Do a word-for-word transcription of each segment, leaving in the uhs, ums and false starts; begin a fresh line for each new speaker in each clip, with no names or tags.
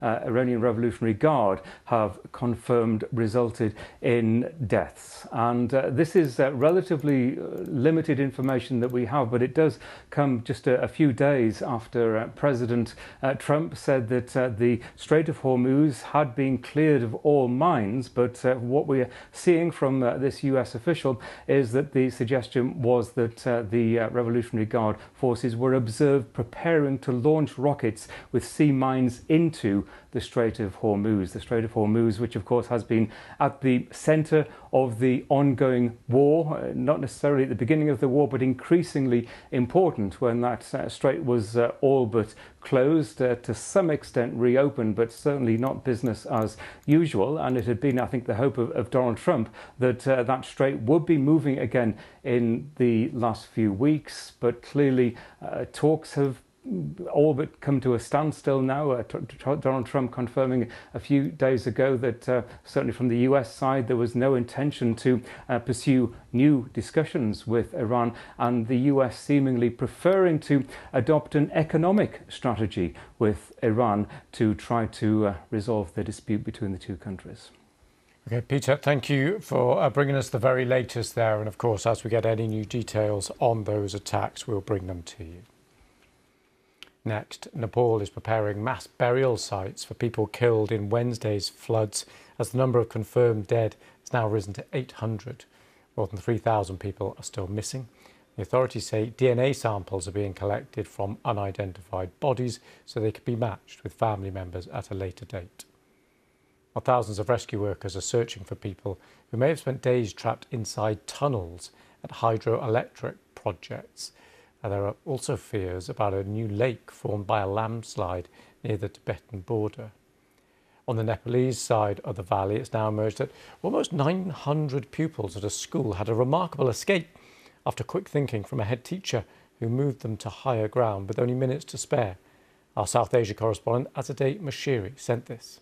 Uh, Iranian Revolutionary Guard have confirmed resulted in deaths. And uh, this is uh, relatively limited information that we have, but it does come just a, a few days after uh, President uh, Trump said that uh, the Strait of Hormuz had been cleared of all mines. But uh, what we are seeing from uh, this U S official is that the suggestion was that uh, the uh, Revolutionary Guard forces were observed preparing to launch rockets with sea mines into the Strait of Hormuz. The Strait of Hormuz, which of course has been at the centre of the ongoing war, uh, not necessarily at the beginning of the war, but increasingly important when that uh, strait was uh, all but closed, uh, to some extent reopened, but certainly not business as usual. And it had been, I think, the hope of, of Donald Trump that uh, that strait would be moving again in the last few weeks. But clearly uh, talks have all but come to a standstill now. Uh, Donald Trump confirming a few days ago that uh, certainly from the U S side there was no intention to uh, pursue new discussions with Iran, and the U S seemingly preferring to adopt an economic strategy with Iran to try to uh, resolve the dispute between the two countries.
Okay, Peter, thank you for uh, bringing us the very latest there, and of course as we get any new details on those attacks we'll bring them to you. Next, Nepal is preparing mass burial sites for people killed in Wednesday's floods, as the number of confirmed dead has now risen to eight hundred. More than three thousand people are still missing. The authorities say D N A samples are being collected from unidentified bodies so they can be matched with family members at a later date. While thousands of rescue workers are searching for people who may have spent days trapped inside tunnels at hydroelectric projects. There are also fears about a new lake formed by a landslide near the Tibetan border. On the Nepalese side of the valley, it's now emerged that almost nine hundred pupils at a school had a remarkable escape after quick thinking from a head teacher who moved them to higher ground with only minutes to spare. Our South Asia correspondent Azadeh Mashiri sent this.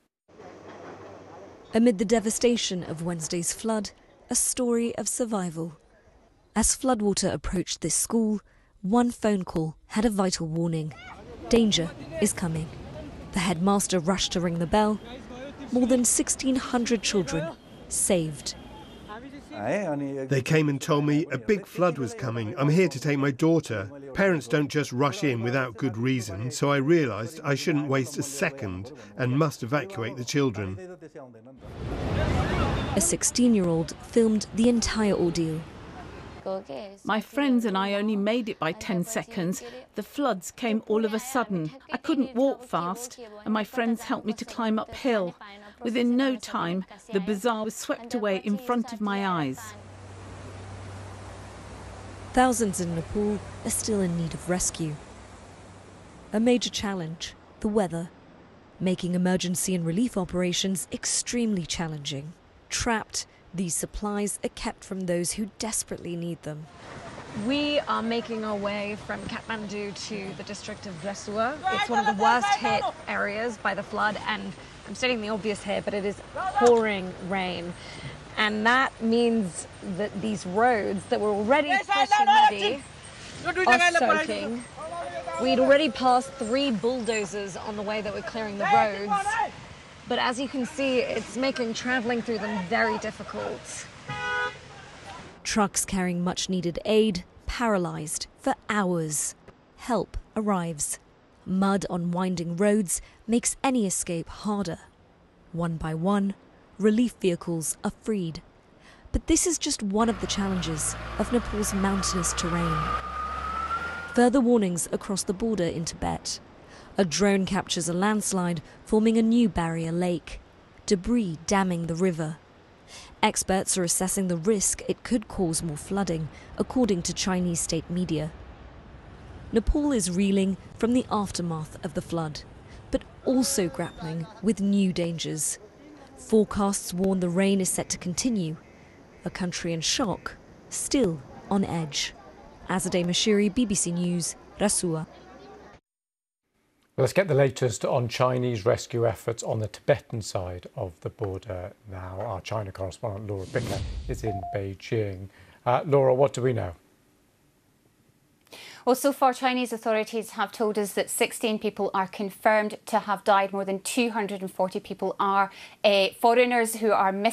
Amid the devastation of Wednesday's flood, a story of survival. As floodwater approached this school, one phone call had a vital warning. Danger is coming. The headmaster rushed to ring the bell. More than sixteen hundred children saved.
They came and told me a big flood was coming. I'm here to take my daughter. Parents don't just rush in without good reason, so I realised I shouldn't waste a second and must evacuate the children.
A sixteen-year-old filmed the entire ordeal.
My friends and I only made it by ten seconds. The floods came all of a sudden. I couldn't walk fast, and my friends helped me to climb uphill. Within no time, the bazaar was swept away in front of my eyes.
Thousands in Nepal are still in need of rescue. A major challenge, the weather, making emergency and relief operations extremely challenging. Trapped, these supplies are kept from those who desperately need them.
We are making our way from Kathmandu to the district of Rasua. It's one of the worst hit areas by the flood, and I'm stating the obvious here, but it is pouring rain. And that means that these roads that were already freshly muddy are soaking. We'd already passed three bulldozers on the way that we're clearing the roads. But as you can see, it's making travelling through them very difficult.
Trucks carrying much-needed aid, paralysed for hours. Help arrives. Mud on winding roads makes any escape harder. One by one, relief vehicles are freed. But this is just one of the challenges of Nepal's mountainous terrain. Further warnings across the border in Tibet. A drone captures a landslide, forming a new barrier lake. Debris damming the river. Experts are assessing the risk it could cause more flooding, according to Chinese state media. Nepal is reeling from the aftermath of the flood, but also grappling with new dangers. Forecasts warn the rain is set to continue. A country in shock, still on edge. Azadeh Mashiri, B B C News, Rasua.
Let's get the latest on Chinese rescue efforts on the Tibetan side of the border now. Our China correspondent Laura Bittner is in Beijing. Uh, Laura, what do we know?
Well, so far, Chinese authorities have told us that sixteen people are confirmed to have died. More than two hundred forty people are uh, foreigners who are missing.